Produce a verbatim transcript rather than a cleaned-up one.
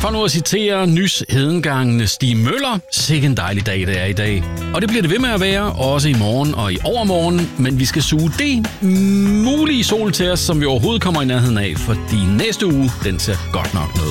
For nu at citere nys hedengangende Stig Møller, sikke en dejlig dag det er i dag. Og det bliver det ved med at være, også i morgen og i overmorgen, men vi skal suge det mulige sol til os, som vi overhovedet kommer i nærheden af, fordi næste uge, den ser godt nok noget.